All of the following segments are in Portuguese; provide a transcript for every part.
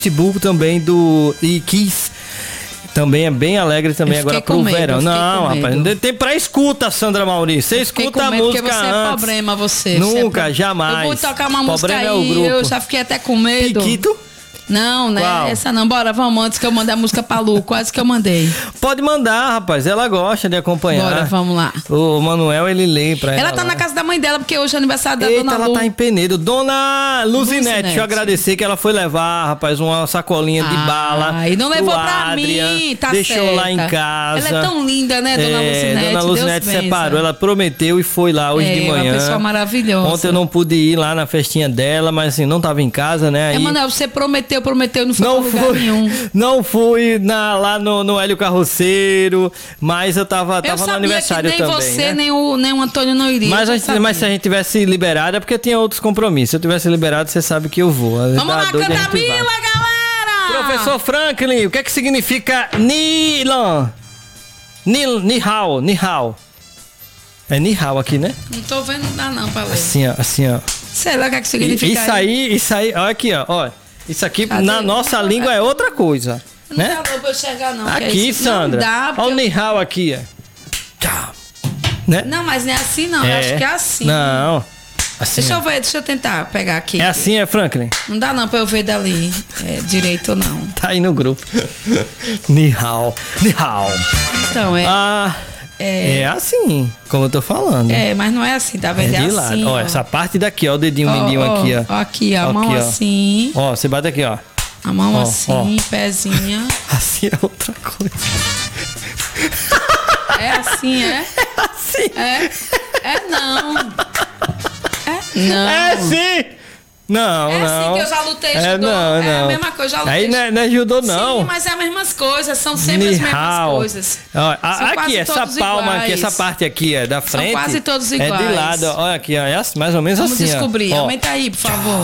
Facebook também do Kiss. Também é bem alegre também agora pro verão. Não, rapaz, não tem tempo pra escuta, Sandra Maurício. Você escuta a música porque você antes. É problema, você. Nunca, jamais. Eu vou tocar uma música aí, é o grupo. Eu já fiquei até com medo. Piquito? Não, né? Qual? Essa não. Bora, vamos antes que eu mandei a música pra Lu. Quase que eu mandei. Pode mandar, rapaz. Ela gosta de acompanhar. Bora, vamos lá. O Manuel, ele lê pra ela. Ela tá na casa da mãe dela, porque hoje é aniversário da Eita, Dona Lu. ela tá em Penedo. Dona Luzinete, deixa eu agradecer que ela foi levar, rapaz, uma sacolinha de bala. E não levou pra Adrian, mim, tá deixou certa. lá em casa. Ela é tão linda, né, Dona Luzinete? Dona Luzinete separou, ela prometeu e foi lá hoje de manhã. É uma pessoa maravilhosa. Ontem eu não pude ir lá na festinha dela, mas assim, não tava em casa, né? Aí... Manuel, você prometeu, não foi pra lugar nenhum. Não fui lá no Hélio Carroceiro, mas eu tava no aniversário que nem também. Você, né? nem o Antônio não iria. Mas se a gente tivesse liberado, é porque tinha outros compromissos. Se eu tivesse liberado, você sabe que eu vou. Vamos lá, Cantabila, galera! Professor Franklin, o que é que significa Nilan? Nihao. É Nihao aqui, né? Não tô vendo, não dá não pra ler. Assim, ó. Sei lá o que é que significa Isso aí, olha aqui, ó. Isso aqui na nossa língua é outra coisa. Não né? dá pra eu enxergar, não. Aqui, Sandra. Não dá, olha o Nihao aqui, ó. Tchau. Né? Não, mas não é assim, não. Eu acho que é assim. Não. Assim, deixa eu ver, deixa eu tentar pegar aqui. É assim, Franklin? Não dá não pra eu ver dali direito, não. Tá aí no grupo. Nihao. Então, é assim, como eu tô falando. Mas não é assim, tá vendo? É de assim. Ó, essa parte daqui, ó, o dedinho mindinho aqui, ó. Aqui, ó, a mão assim. Ó, você bate aqui, ó. A mão assim, pezinha. Assim é outra coisa. É assim, é? É assim. Não. Não. É sim. Não. É assim que eu já lutei judô. Não. É a mesma coisa, eu já lutei. Aí não é judô, não. Sim, mas é as mesmas coisas, são sempre as mesmas coisas. Ó, aqui, essa palma aqui, essa parte aqui é da frente. São quase todos iguais. É de lado, ó. Olha aqui, ó. É mais ou menos Vamos assim, descobrir. Ó. Aumenta aí, por favor.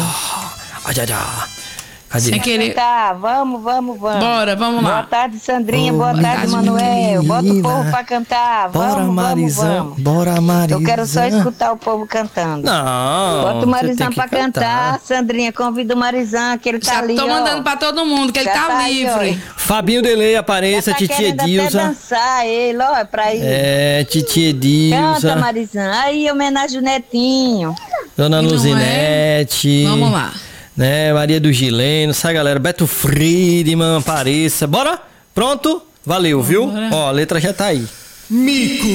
Cadê? Sem querer. Vamos. Bora, vamos lá. Boa tarde, Sandrinha. Boa tarde, Manuel. Bota o povo pra cantar. Bora, Marizão. Bora, Marizão. Eu quero só escutar o povo cantando. Não. Bota o Marizão pra cantar. Sandrinha, convida o Marizão, que ele tá ali. Tô mandando pra todo mundo, que ele tá livre. Aí, Fabinho Delei apareça, Titia Edilza. Até dançar ele, ó, pra ir. Titia Edilza. Canta, Marizão. Aí, homenagem ao Netinho. Dona Luzinete. Vamos lá. Né, Maria do Gileno, essa galera, Beto Friedman, apareça. Bora? Pronto? Valeu, viu? Ó, a letra já tá aí. Mico.